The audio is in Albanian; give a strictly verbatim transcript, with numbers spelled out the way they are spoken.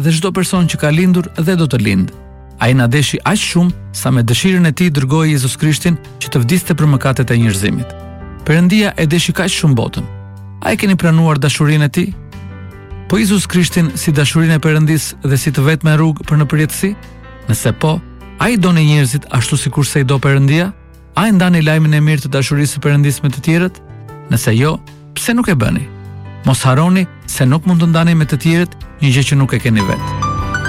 dhe çdo person që ka lindur dhe do të lindë. Ai na deshi aq shumë sa me dëshirën e tij dërgoi Jezus Krishtin që të vdiste për mëkatet e njerëzimit. Perëndia e deshi kaq shumë botën. A e keni pranuar dashurinë e tij? Po Jezus Krishtin si dashurinë e Perëndisë dhe si të vetme rrugë për në përjetësi? Nëse po, a i doni njerëzit ashtu sikur se i do Perëndia? A e ndani lajmin e mirë të dashurisë së Perëndisë me të tjerët? Nëse jo, pse nuk e bëni? Mos harroni se nuk mund të ndani me të tjerët një gjë që nuk e keni vetë.